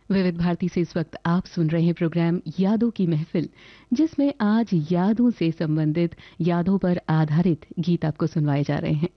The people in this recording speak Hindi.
विविध भारती से इस वक्त आप सुन रहे हैं प्रोग्राम यादों की महफिल, जिसमें आज यादों से संबंधित यादों पर आधारित गीत आपको सुनवाए जा रहे हैं।